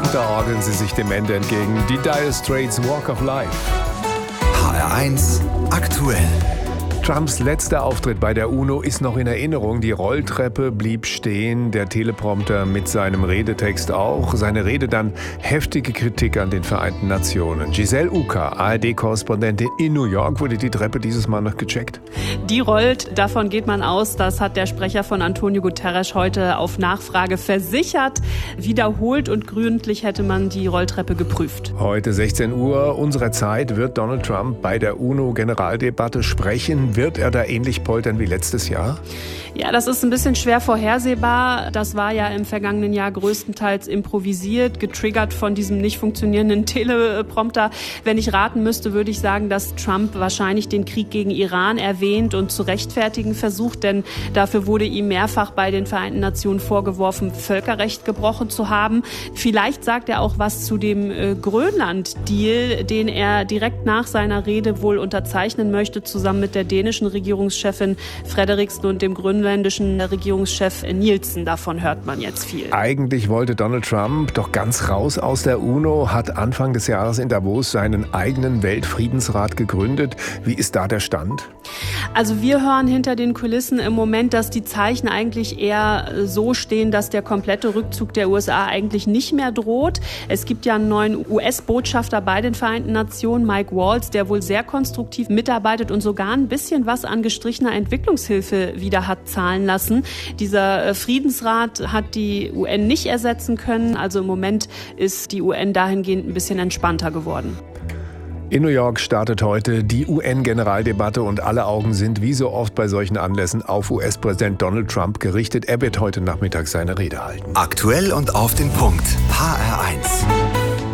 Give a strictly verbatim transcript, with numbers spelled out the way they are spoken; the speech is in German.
Da orgeln sie sich dem Ende entgegen. Die Dire Straits Walk of Life. H R eins aktuell. Trumps letzter Auftritt bei der UNO ist noch in Erinnerung. Die Rolltreppe blieb stehen, der Teleprompter mit seinem Redetext auch. Seine Rede dann heftige Kritik an den Vereinten Nationen. Giselle Uka, A R D-Korrespondentin in New York, wurde die Treppe dieses Mal noch gecheckt? Die rollt, davon geht man aus. Das hat der Sprecher von Antonio Guterres heute auf Nachfrage versichert. Wiederholt und gründlich hätte man die Rolltreppe geprüft. Heute sechzehn Uhr unserer Zeit wird Donald Trump bei der UNO-Generaldebatte sprechen. Wird er da ähnlich poltern wie letztes Jahr? Ja, das ist ein bisschen schwer vorhersehbar. Das war ja im vergangenen Jahr größtenteils improvisiert, getriggert von diesem nicht funktionierenden Teleprompter. Wenn ich raten müsste, würde ich sagen, dass Trump wahrscheinlich den Krieg gegen Iran erwähnt und zu rechtfertigen versucht, denn dafür wurde ihm mehrfach bei den Vereinten Nationen vorgeworfen, Völkerrecht gebrochen zu haben. Vielleicht sagt er auch was zu dem äh, Grönland-Deal, den er direkt nach seiner Rede wohl unterzeichnen möchte, zusammen mit der dänischen Regierungschefin Frederiksen und dem grönländischen Regierungschef Nielsen. Davon hört man jetzt viel. Eigentlich wollte Donald Trump doch ganz raus aus der UNO, hat Anfang des Jahres in Davos seinen eigenen Weltfriedensrat gegründet. Wie ist da der Stand? Also wir hören hinter den Kulissen im Moment, dass die Zeichen eigentlich eher so stehen, dass der komplette Rückzug der U S A eigentlich nicht mehr droht. Es gibt ja einen neuen U S-Botschafter bei den Vereinten Nationen, Mike Waltz, der wohl sehr konstruktiv mitarbeitet und sogar ein bisschen was an gestrichener Entwicklungshilfe wieder hat zahlen lassen. Dieser Friedensrat hat die U N nicht ersetzen können. Also im Moment ist die U N dahingehend ein bisschen entspannter geworden. In New York startet heute die U N-Generaldebatte und alle Augen sind wie so oft bei solchen Anlässen auf U S-Präsident Donald Trump gerichtet. Er wird heute Nachmittag seine Rede halten. Aktuell und auf den Punkt. H R eins.